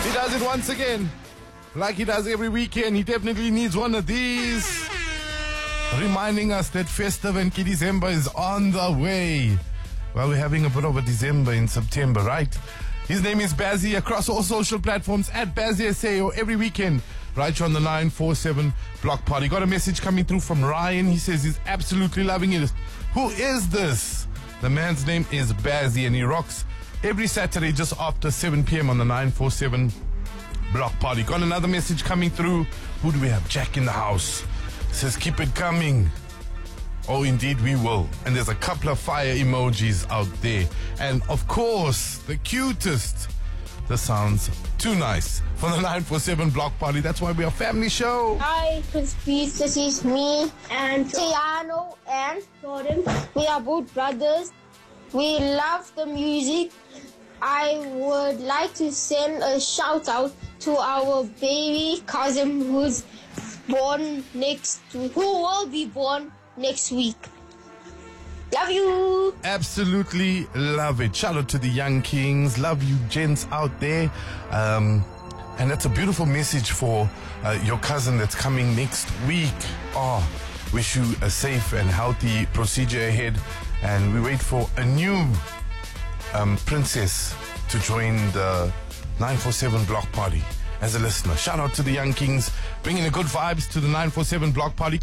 He does it once again. Like he does every weekend. He definitely needs one of these. Reminding us that Festive and December is on the way. Well, we're having a bit of a December in September, right? His name is Bazzy across all social platforms at Bazzy SA or every weekend right here on the 947 Block Party. Got a message coming through from Ryan. He says he's absolutely loving it. Who is this? The man's name is Bazzy and he rocks every Saturday just after 7 p.m. on the 947 Block Party. Got another message coming through. Who do we have? Jack in the house. Says keep it coming. Oh, indeed we will. And there's a couple of fire emojis out there. And of course, the cutest. This sounds too nice. For the 947 Block Party. That's why we are a family show. Hi, Prince Peace. This is me and Tiano and Jordan. We are both brothers. We love the music. I would like to send a shout out to our baby cousin who will be born next week. Love you. Absolutely love it. Shout out to the young kings. Love you gents out there. And that's a beautiful message for your cousin that's coming next week. Oh, wish you a safe and healthy procedure ahead. And we wait for a new princess to join the 947 Block Party as a listener. Shout out to the young kings, bringing the good vibes to the 947 Block Party.